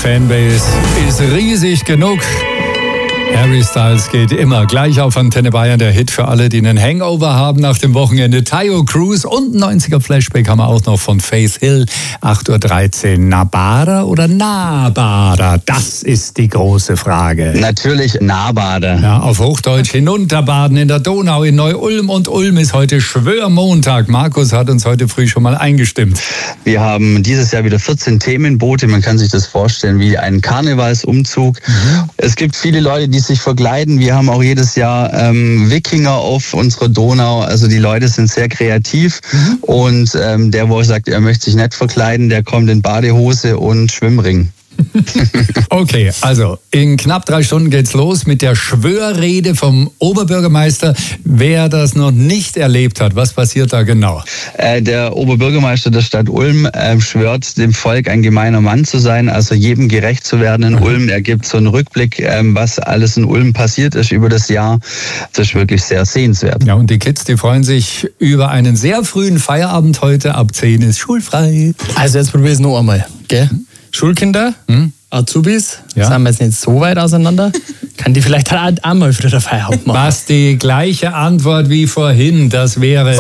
Fanbase ist riesig genug. Harry Styles geht immer gleich auf Antenne Bayern, der Hit für alle, die einen Hangover haben nach dem Wochenende. Tayo Cruz und 90er Flashback haben wir auch noch von Faith Hill. 8.13 Uhr. Nabada oder Nabada? Das ist die große Frage. Natürlich Nabada. Ja, auf Hochdeutsch hinunterbaden in der Donau in Neu-Ulm. Und Ulm ist heute Schwörmontag. Markus hat uns heute früh schon mal eingestimmt. Wir haben dieses Jahr wieder 14 Themenboote. Man kann sich das vorstellen wie einen Karnevalsumzug. Es gibt viele Leute, die sich verkleiden. Wir haben auch jedes Jahr Wikinger auf unserer Donau. Also die Leute sind sehr kreativ. Und der, wo sagt, er möchte sich nicht verkleiden, der kommt in Badehose und Schwimmring. Okay, also in knapp 3 Stunden geht's los mit der Schwörrede vom Oberbürgermeister. Wer das noch nicht erlebt hat, was passiert da genau? Der Oberbürgermeister der Stadt Ulm schwört dem Volk ein gemeiner Mann zu sein, also jedem gerecht zu werden in Ulm. Er gibt so einen Rückblick, was alles in Ulm passiert ist über das Jahr. Das ist wirklich sehr sehenswert. Ja, und die Kids, die freuen sich über einen sehr frühen Feierabend heute. Ab 10 ist schulfrei. Also jetzt probier es noch einmal, gell? Schulkinder, Azubis, sind wir jetzt nicht so weit auseinander. Kann die vielleicht auch mal früher Feierabend machen? Was die gleiche Antwort wie vorhin, das wäre...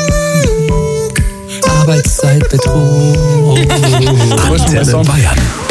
Arbeitszeitbetrug. Antenne Bayern.